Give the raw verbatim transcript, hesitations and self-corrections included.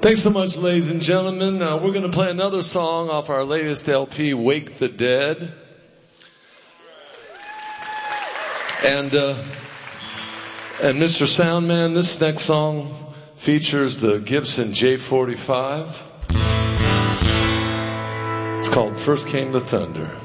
Thanks so much, ladies and gentlemen. Uh, we're going to play another song off our latest L P, Wake the Dead. And, uh, and Mister Soundman, this next song features the Gibson J forty-five. It's called First Came the Thunder.